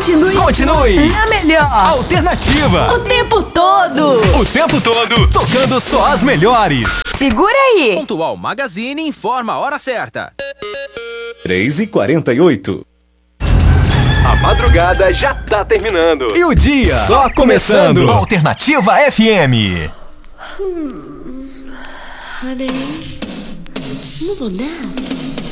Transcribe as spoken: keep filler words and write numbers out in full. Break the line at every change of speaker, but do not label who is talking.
Continue.
Continue.
É a melhor.
Alternativa.
O tempo todo.
O tempo todo. Tocando só as melhores.
Segura aí.
Pontual Magazine informa a hora certa.
três e quarenta e oito. A madrugada já tá terminando. E o dia só começando. Alternativa F M.
Hmm. Honey, move on now.